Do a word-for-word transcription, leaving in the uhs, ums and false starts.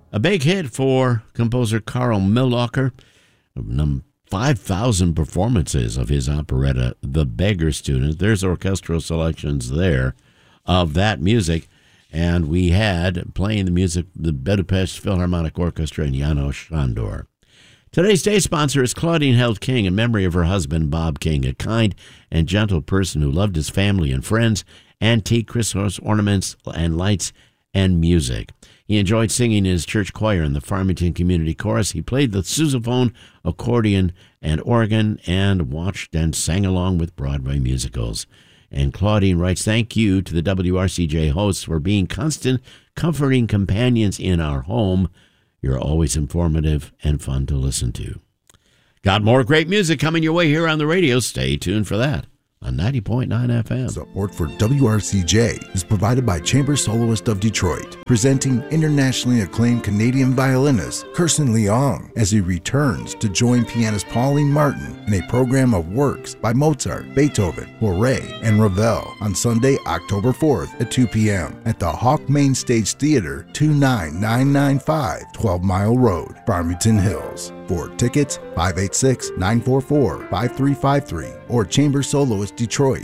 A big hit for composer Carl Millacher. five thousand performances of his operetta, The Beggar Student. There's orchestral selections there of that music. And we had playing the music, the Budapest Philharmonic Orchestra and János Sándor. Today's day sponsor is Claudine Held King in memory of her husband, Bob King, a kind and gentle person who loved his family and friends, antique Christmas ornaments and lights, and music. He enjoyed singing in his church choir in the Farmington Community Chorus. He played the sousaphone, accordion, and organ, and watched and sang along with Broadway musicals. And Claudine writes, thank you to the W R C J hosts for being constant, comforting companions in our home. You're always informative and fun to listen to. Got more great music coming your way here on the radio. Stay tuned for that on ninety point nine F M. Support for W R C J is provided by Chamber Soloist of Detroit, presenting internationally acclaimed Canadian violinist Kirsten Leong as he returns to join pianist Pauline Martin in a program of works by Mozart, Beethoven, Fauré, and Ravel on Sunday, October fourth at two p.m. at the Hawk Main Stage Theater, two nine nine nine five twelve Mile Road, Farmington Hills. For tickets, five eight six, nine four four, five three five three or chamber soloist detroit